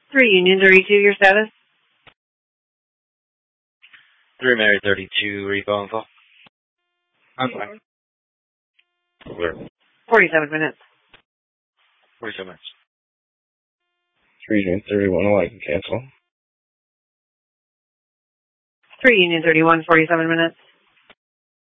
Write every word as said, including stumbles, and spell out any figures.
three Union thirty-two, your status? three Mary thirty-two, repo info. I'm fine. Where? forty-seven minutes. forty-seven minutes. three Union thirty-one, oh, I can cancel. three Union thirty-one, forty-seven minutes.